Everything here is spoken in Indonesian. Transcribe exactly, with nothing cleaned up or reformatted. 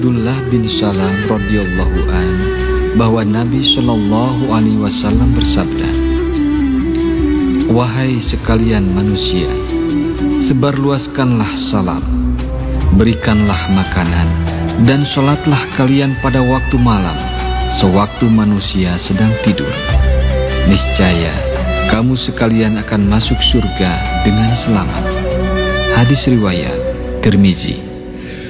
Abdullah bin Salam radhiyallahu an bahwa Nabi Shallallahu alaihi wasallam bersabda, "Wahai sekalian manusia, sebarluaskanlah salam, berikanlah makanan, dan sholatlah kalian pada waktu malam, sewaktu manusia sedang tidur. Niscaya kamu sekalian akan masuk surga dengan selamat." Hadis riwayat Tirmizi.